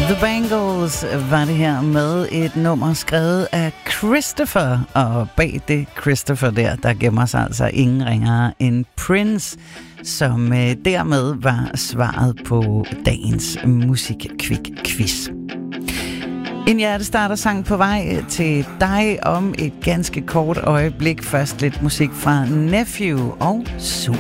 The Bangles var det her med et nummer skrevet af Christopher, og bag det Christopher der gemmer sig altså ingen ringere end Prince, som dermed var svaret på dagens musikkvik-quiz. En hjertestarter-sang på vej til dig om et ganske kort øjeblik. Først lidt musik fra Nephew og Super.